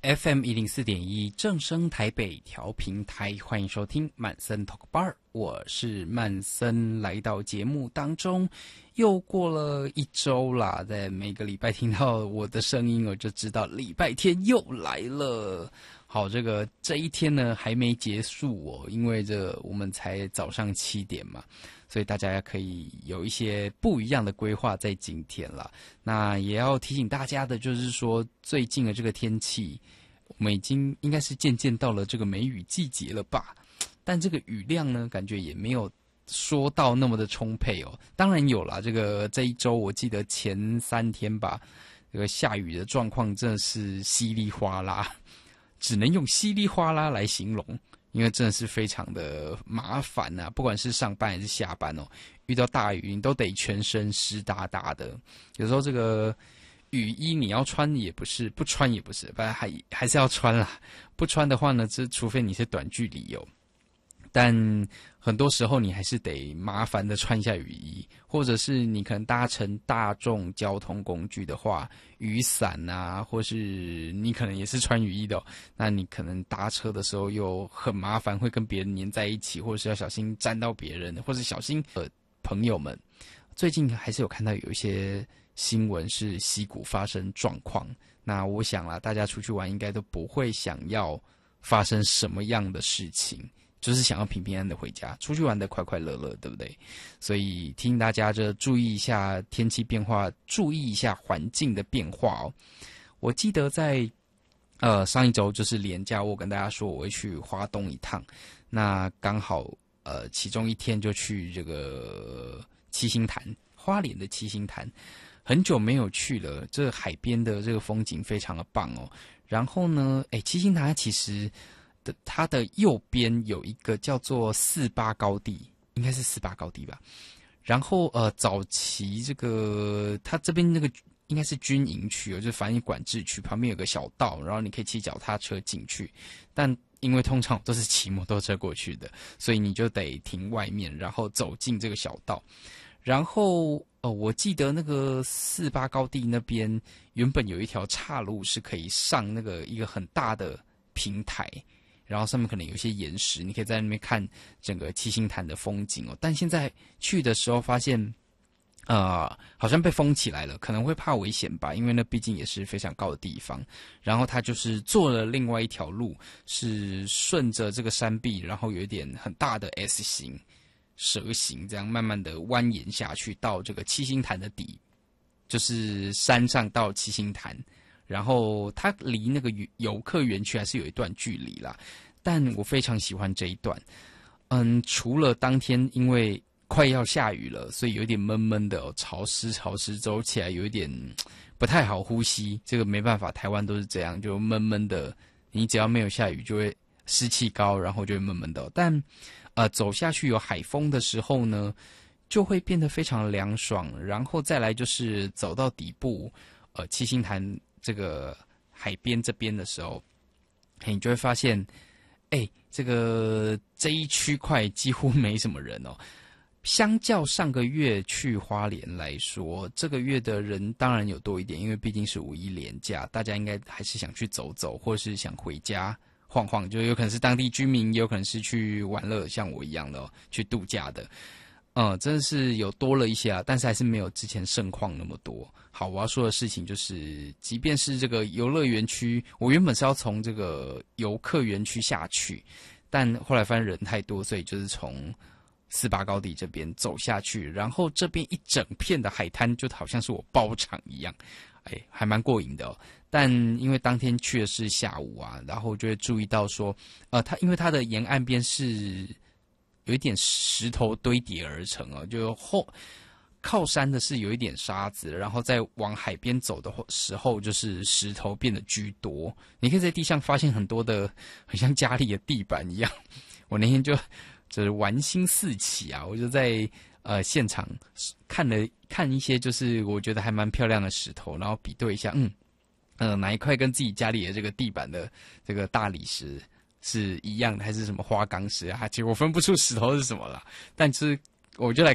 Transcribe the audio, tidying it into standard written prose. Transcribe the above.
FM 104.1正声台北调频台，欢迎收听曼森 Talk Bar， 我是曼森。来到节目当中，又过了一周啦，在每个礼拜听到我的声音，我就知道礼拜天又来了。好，这一天呢还没结束哦，因为我们才早上7点嘛，所以大家可以有一些不一样的规划在今天啦。那也要提醒大家的就是说，最近的这个天气，我们已经应该是渐渐到了这个梅雨季节了吧？但这个雨量呢，感觉也没有说到那么的充沛哦。当然有啦，这一周我记得前3天吧，这个下雨的状况真的是稀里哗啦。只能用稀里哗啦来形容，因为真的是非常的麻烦啊！不管是上班还是下班哦，遇到大雨你都得全身湿哒哒的。有时候这个雨衣你要穿也不是，不穿也不是，反正还是要穿啦。不穿的话呢，除非你是短距离哦。但很多时候你还是得麻烦的穿一下雨衣，或者是你可能搭乘大众交通工具的话，雨伞啊，或是你可能也是穿雨衣的哦，那你可能搭车的时候又很麻烦，会跟别人黏在一起，或者是要小心沾到别人，或是小心朋友们。最近还是有看到有一些新闻是溪谷发生状况，那我想啦，大家出去玩应该都不会想要发生什么样的事情，就是想要平平安安的回家，出去玩的快快乐乐，对不对？所以提醒大家注意一下天气变化，注意一下环境的变化哦。我记得在上一周就是连假，我跟大家说我会去花东一趟，那刚好其中一天就去这个七星潭，花莲的七星潭，很久没有去了，这海边的这个风景非常的棒哦。然后呢，七星潭其实它的右边有一个叫做48高地，应该是48高地吧。然后早期它这边那个应该是军营区哦，就是防疫管制区，旁边有个小道，然后你可以骑脚踏车进去。但因为通常都是骑摩托车过去的，所以你就得停外面，然后走进这个小道。然后我记得那个48高地那边原本有一条岔路是可以上那个一个很大的平台。然后上面可能有一些岩石，你可以在那边看整个七星潭的风景哦。但现在去的时候发现，好像被封起来了，可能会怕危险吧，因为那毕竟也是非常高的地方。然后他就是做了另外一条路，是顺着这个山壁，然后有一点很大的 S 型、蛇形，这样慢慢的蜿蜒下去到这个七星潭的底，就是山上到七星潭。然后它离那个游客园区还是有一段距离啦，但我非常喜欢这一段。除了当天因为快要下雨了，所以有点闷闷的哦，潮湿，走起来有一点不太好呼吸。这个没办法，台湾都是这样，就闷闷的。你只要没有下雨，就会湿气高，然后就会闷闷的哦。但走下去有海风的时候呢，就会变得非常凉爽。然后再来就是走到底部，七星潭这个海边这边的时候，你就会发现，这一区块几乎没什么人哦。相较上个月去花莲来说，这个月的人当然有多一点，因为毕竟是5·1连假，大家应该还是想去走走，或是想回家晃晃，就有可能是当地居民，也有可能是去玩乐，像我一样的哦，去度假的。真的是有多了一些啊，但是还是没有之前盛况那么多。好，我要说的事情就是，即便是这个游乐园区，我原本是要从这个游客园区下去，但后来发现人太多，所以就是从48高地这边走下去，然后这边一整片的海滩就好像是我包场一样，还蛮过瘾的哦。但因为当天去的是下午啊，然后就会注意到说，因为它的沿岸边是有一点石头堆叠而成哦，就靠山的是有一点沙子，然后再往海边走的时候，就是石头变得居多。你可以在地上发现很多的，很像家里的地板一样。我那天就是玩心四起啊，我就在现场看一些就是我觉得还蛮漂亮的石头，然后比对一下，哪一块跟自己家里的这个地板的这个大理石是一样的，还是什么花岗石啊？结果分不出石头是什么了。但是我就来